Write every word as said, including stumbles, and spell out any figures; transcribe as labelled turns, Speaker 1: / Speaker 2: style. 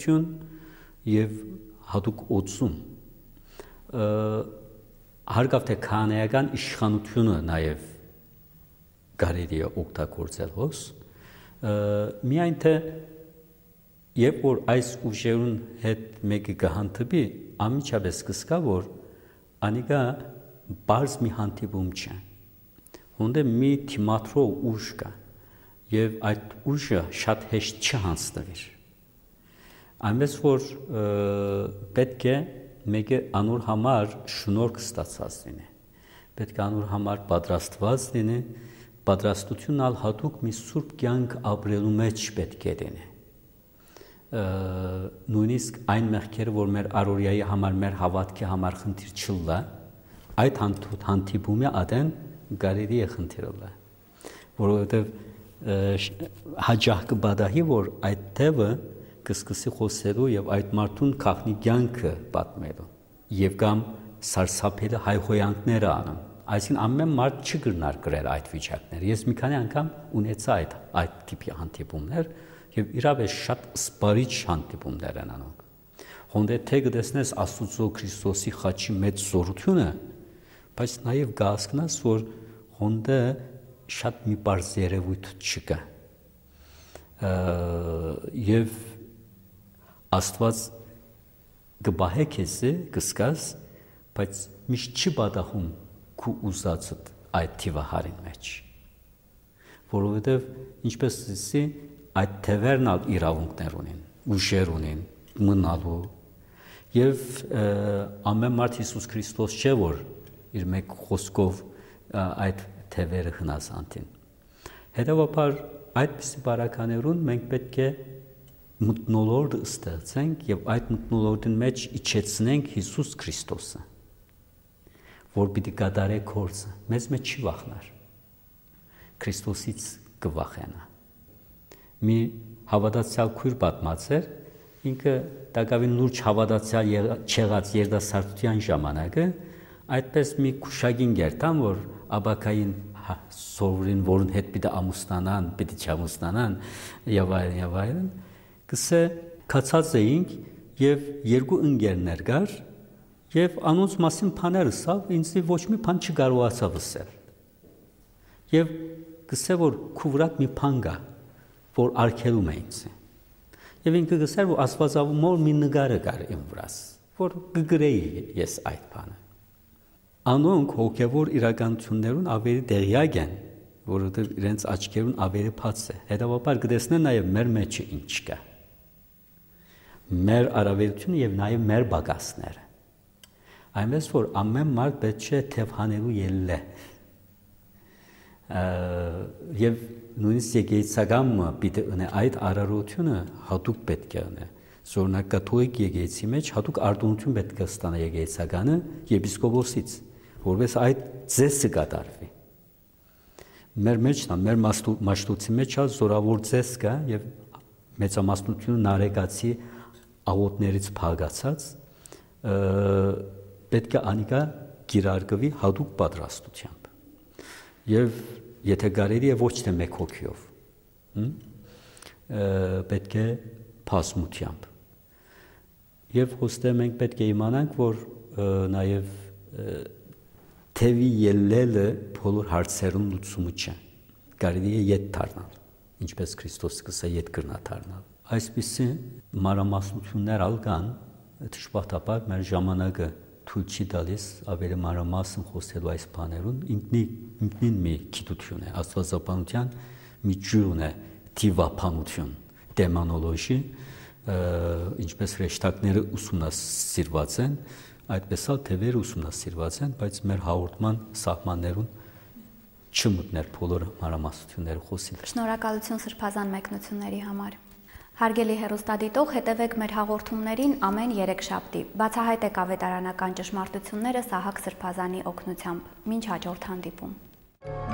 Speaker 1: եկեղեցություն եւ հատուկ օծում հարգավ թե քահանայական իշխանությունը նաեւ կարելի է օգտագործել հոս միայն թե երբ որ այս ուժերուն հետ մեկը կհանդիպի անմիջապես կսկա որ անիկա բարձ մի հանդիպում չէ հոնդե մի թիմատրով ուժ կա եւ այդ ուժը շատ հեշտ չհանձնվի այնպես որ պետք է մեկը անոր համար շնորհք ստացած լինի պետք է անոր համար պատրաստված լինի պատրաստությունն ալ հատուկ մի սուրբ կյանք ապրելու մեջ պետք է լինի նույնիսկ այն մեղքերը որ մեր առօրյայի համար մեր հավատքի համար խնդիր չլա այդ հանդիպումը ադեն կարելի է խնդիրը որովհետև հաջող կբադահի որ այդ թևը կսկսի խոսելու եւ այդ մարդուն քաղնի կյանքը պատմելու եւ կամ սարսափելի հայհոյանքները անում այսինքն ամեն մարդ չգրնար գրել այդ վիճակները ես մի քանի անգամ ունեցա այդ այդ տիպի հանդիպումներ եւ իրավես շատ սպարիչ հանդիպումներ են անում հոնդե թե գտեսնես Աստծո Քրիստոսի խաչի մեծ զորությունը բայց նաեւ գասկնաս որ հոնդե շատ մի բարձ երևույթ չկա եւ Աստված գբահե քեզի կսկաս բայց միշտ չբադախում քու ուզածդ այդ թիվահարին մեջ որովհետև ինչպես ասի այդ թևերն ալ իրավունքներ ունեն ուժեր ունեն մնալու եւ ամեն մարդ Հիսուս Քրիստոս չէ որ իր մեկ խոսքով այդ թևերը հնազանդին հետեւաբար այդպիսի բարականերուն մենք պետք է մտնոլորտ ստեղծենք եւ այդ մտնոլորտին մեջ իջեցնենք Հիսուս Քրիստոսը որ պիտի կատարե գործը մեզ մեջ չի վախնար Քրիստոսից կվախենա մի հավատացյալ քույր պատմած էր ինքը տակավին լուրջ հավատացյալ չեղած երիտասարդության ժամանակը այդպես մի քուշագին գերտան որ աբակային սովորին որն հետ պիտի ամուսնանան պիտի չամուսնանան եւ այլն եւ այլն կսե կացած էինք եւ երկու ընկերներ կար եւ անոնց մասին բաներ ասավ ինձ ոչ մի բան չկարողացավ ասել եւ կսե որ քուվրատ մի բան կա որ արկելում է ինձ եւ ինքը գսեր որ աստվածավումոր մի նկարը կար իմ վրաս որ կգրեի ես այդ բանը անոնք հոգեվոր իրականություններուն ավելի դեղյակ են որովհետեւ իրենց աչքերուն ավելի բաց է հետեւաբար կտեսնեն նաեւ մեր մեջը ինչ կա մեր արավելությունը եւ նաեւ մեր բագասները այնպես որ ամեն մարդ պետք է թևանելու ելլե եւ նույնիսկ եկեղեցագամը պիտի ունե այդ արարությունը հատուկ պետք է ունե զորնակ կաթոլիկ եկեղեցի մեջ հատուկ արտոնություն պետք է ստանա եկեղեցագանը եպիսկոպոսից որպես այդ ծեսը կատարվի մեր մեջն է մեր մաշտոցի մեջ է զորավոր ծես կա եւ մեծամասնությունը նարեկացի աղոտներից փագացած պետք է անիկա գիրարգվի հատուկ պատրաստությամբ եւ եթե կարելի է ոչ թե մեկ հոգիով պետք է փասմությամբ եւ հոստե մենք պետք է իմանանք որ նաեւ թևի ելլելը բոլոր հարցերուն լուծումը չէ կարելի է ետ դառնալ ինչպես Քրիստոսը կսա ետ կրնա դառնալ այսպիսի մանրամասնություններ ալ կան դժբախտաբար մեր ժամանակը թույլ չի տալիս ավելի մանրամասն խոսելու այս բաներուն ինքնին ինքնին մի գիտություն է աստվածաբանության մի ջուրն է թիվապանություն դեմանոլոգի ինչպես հեշտակները ուսումնասիրված են այդպես էլ թևերը ուսումնասիրված են բայց մեր հաղորդման սահմաններուն չմտներ բոլոր մանրամասնությունները խոսիլ
Speaker 2: Շնորհակալություն սրբազան մեկնությունների համար Հարգելի հեռուստադիտող, հետևեք մեր հաղորդումներին ամեն երեքշաբթի։ Բացահայտեք ավետարանական ճշմարտությունները Սահակ Սրբազանի օգնությամբ։ Մինչ հաջորդ հանդիպում։